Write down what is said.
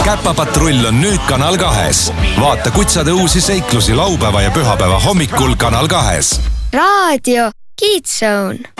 Käpapatrull on nüüd Kanal 2. Vaata kutsade uusi seiklusi laupäeva ja pühapäeva hommikul Kanal 2. Raadio Kids Zone.